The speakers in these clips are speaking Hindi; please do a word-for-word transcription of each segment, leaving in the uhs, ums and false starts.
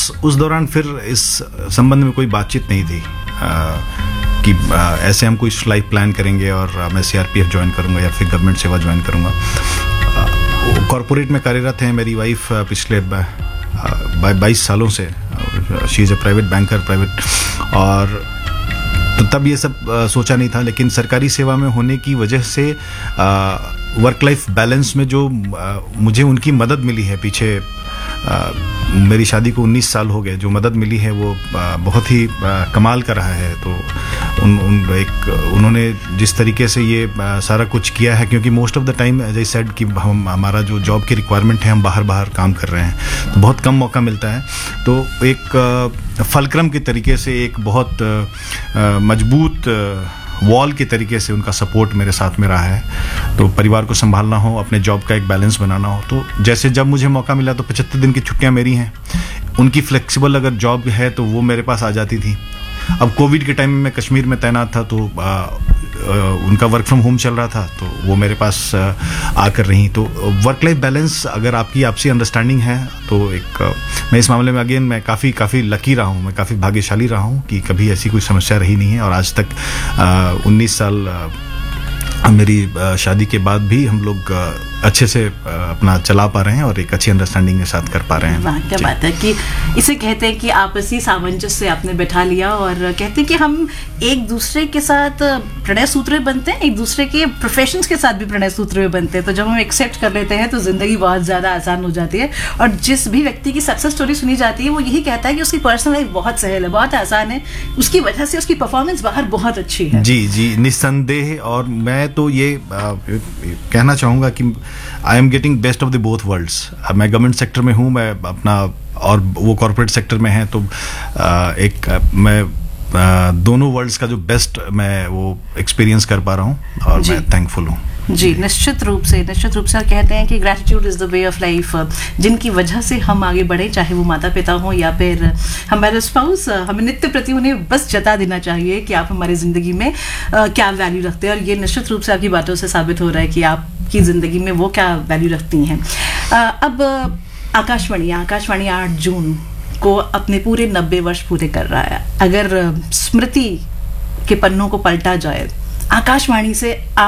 उस उस दौरान फिर इस संबंध में कोई बातचीत नहीं थी आ, कि आ, ऐसे हम कोई लाइफ प्लान करेंगे और मैं सीआरपीएफ ज्वाइन करूंगा या फिर गवर्नमेंट सेवा ज्वाइन करूंगा। कॉरपोरेट में कार्यरत हैं मेरी वाइफ पिछले बाईस सालों से, she is a private banker private, और तो तब ये सब आ, सोचा नहीं था। लेकिन सरकारी सेवा में होने की वजह से वर्क लाइफ बैलेंस में जो आ, मुझे उनकी मदद मिली है, पीछे आ, मेरी शादी को उन्नीस साल हो गए, जो मदद मिली है वो आ, बहुत ही आ, कमाल का रहा है। तो उन, उन एक उन्होंने जिस तरीके से ये आ, सारा कुछ किया है, क्योंकि most of the time as I said कि हम हमारा जो जॉब की रिक्वायरमेंट है, हम बाहर बाहर काम कर रहे हैं, तो बहुत कम मौका मिलता है। तो एक आ, फलक्रम के तरीके से एक बहुत आ, मजबूत वॉल के तरीके से उनका सपोर्ट मेरे साथ में रहा है। तो परिवार को संभालना हो, अपने जॉब का एक बैलेंस बनाना हो, तो जैसे जब मुझे मौका मिला तो पचहत्तर दिन की छुट्टियां मेरी हैं, उनकी फ्लेक्सिबल अगर जॉब है तो वो मेरे पास आ जाती थी। अब कोविड के टाइम में मैं कश्मीर में तैनात था, तो आ, आ, उनका वर्क फ्रॉम होम चल रहा था, तो वो मेरे पास आ, आकर रही। तो वर्क लाइफ बैलेंस अगर आपकी आपसी अंडरस्टैंडिंग है तो एक आ, मैं इस मामले में अगेन मैं काफ़ी काफ़ी लकी रहा हूँ, मैं काफ़ी भाग्यशाली रहा हूँ कि कभी ऐसी कोई समस्या रही नहीं है। और आज तक उन्नीस साल आ, मेरी शादी के बाद भी हम लोग अच्छे से अपना चला पा रहे हैं और एक अच्छी अंडरस्टैंडिंग के साथ कर पा रहे हैं। वाह, क्या बात है कि इसे कहते हैं कि आपसी सामंजस्य आपने बैठा लिया, और कहते हैं कि हम एक दूसरे के साथ प्रणय सूत्र बनते हैं, एक दूसरे के प्रोफेशंस के साथ भी प्रणय सूत्र बनते हैं। तो जब हम एक्सेप्ट कर लेते हैं तो जिंदगी बहुत ज़्यादा आसान हो जाती है। और जिस भी व्यक्ति की सक्सेस स्टोरी सुनी जाती है वो यही कहता है कि उसकी पर्सनल लाइफ बहुत सहल है, बहुत आसान है, उसकी वजह से उसकी परफॉर्मेंस बाहर बहुत अच्छी है। जी जी, निस्संदेह। और मैं तो ये आ, कहना चाहूँगा कि I am getting best of the both worlds. मैं गवर्नमेंट सेक्टर में हूँ, मैं अपना, और वो कॉर्पोरेट सेक्टर में है, तो आ, एक मैं आ, दोनों वर्ल्ड्स का जो बेस्ट मैं वो एक्सपीरियंस कर पा रहा हूँ, और मैं थैंकफुल हूँ। जी, निश्चित रूप से निश्चित रूप से कहते हैं कि gratitude is the way of life, जिनकी वजह से हम आगे बढ़े, चाहे वो माता पिता हों या फिर हमारे स्पाउस, हमें नित्य प्रति उन्हें बस जता देना चाहिए कि आप हमारी ज़िंदगी में आ, क्या वैल्यू रखते हैं। और ये निश्चित रूप से आपकी बातों से साबित हो रहा है कि आपकी ज़िंदगी में वो क्या वैल्यू रखती हैं। अब आकाशवाणी आकाशवाणी आठ जून को अपने पूरे नब्बे वर्ष पूरे कर रहा है। अगर स्मृति के पन्नों को पलटा जाए, आकाशवाणी से आप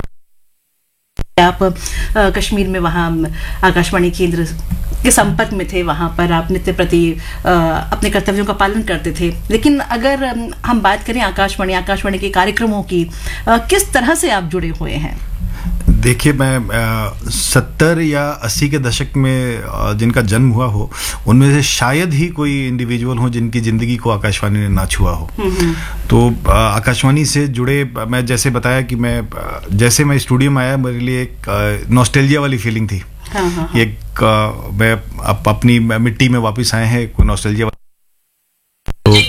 आप आ, कश्मीर में वहाँ आकाशवाणी केंद्र के संपर्क में थे, वहाँ पर आप नित्य प्रति आ, अपने कर्तव्यों का पालन करते थे। लेकिन अगर हम बात करें आकाशवाणी आकाशवाणी के कार्यक्रमों की, आ, किस तरह से आप जुड़े हुए हैं? देखिए, मैं सत्तर या अस्सी के दशक में आ, जिनका जन्म हुआ हो, उनमें से शायद ही कोई इंडिविजुअल हो जिनकी ज़िंदगी को आकाशवाणी ने ना छुआ हो। तो आ, आकाशवाणी से जुड़े, मैं जैसे बताया कि मैं जैसे मैं स्टूडियो में आया, मेरे लिए एक नॉस्टैल्जिया वाली फीलिंग थी। हाँ, हाँ, हाँ। एक आ, मैं अप, अपनी मिट्टी में वापस आए हैं, नॉस्टैल्जिया। तो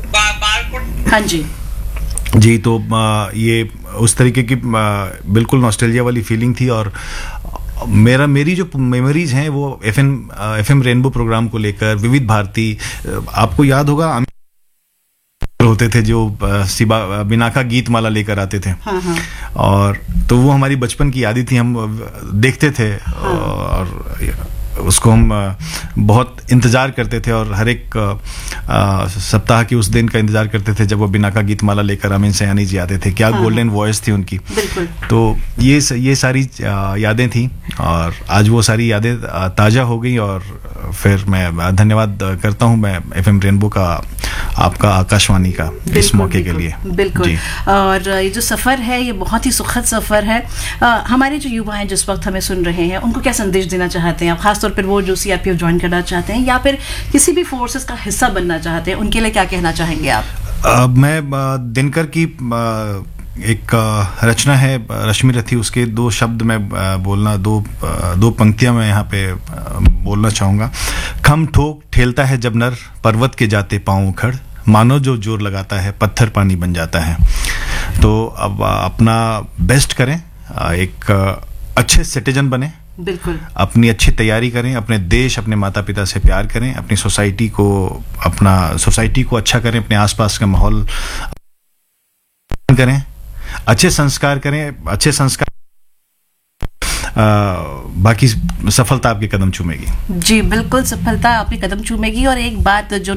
हाँ जी जी, तो आ, ये उस तरीके की बिल्कुल नॉस्टैल्जिया वाली फीलिंग थी। और मेरा मेरी जो मेमोरीज हैं वो एफएम एफएम रेनबो प्रोग्राम को लेकर, विविध भारती, आपको याद होगा होते थे जो सिबा बिनाका गीत माला लेकर आते थे। हाँ हाँ। और तो वो हमारी बचपन की यादें थी, हम देखते थे। हाँ। और उसको हम बहुत इंतज़ार करते थे, और हर एक सप्ताह के उस दिन का इंतज़ार करते थे जब वो बिनाका गीत माला लेकर अमीन सयानी जी आते थे। क्या गोल्डन वॉइस थी उनकी। तो ये ये सारी यादें थी, और आज वो सारी यादें ताज़ा हो गई। और फिर मैं धन्यवाद करता हूँ मैं एफएम रेनबो का, आपका, आकाशवाणी का, इस मौके के लिए। बिल्कुल। और ये जो सफ़र है ये बहुत ही सुखद सफ़र है। आ, हमारे जो युवा हैं जिस वक्त हमें सुन रहे हैं, उनको क्या संदेश देना चाहते हैं आप, खासतौर पर वो जो सीआरपीएफ ज्वाइन करना चाहते हैं या फिर किसी भी फोर्सेस का हिस्सा बनना चाहते हैं, उनके लिए क्या कहना चाहेंगे आप? आ, मैं दिनकर की आ, एक रचना है रश्मि रथी, उसके दो शब्द मैं बोलना, दो दो पंक्तियां मैं यहाँ पे बोलना चाहूँगा। खम ठोक ठेलता है जब नर, पर्वत के जाते पाँव उखड़, मानो जो जोर लगाता है पत्थर पानी बन जाता है। तो अब अपना बेस्ट करें, एक अच्छे सिटीजन बने, बिल्कुल अपनी अच्छी तैयारी करें, अपने देश, अपने माता पिता से प्यार करें, अपनी सोसाइटी को अपना सोसाइटी को अच्छा करें, अपने आसपास का माहौल करें, अच्छे संस्कार करें, अच्छे संस्कार, आ, बाकी सफलता आपके कदम चूमेगी। जी बिल्कुल, सफलता आपके कदम चूमेगी। और एक बात जो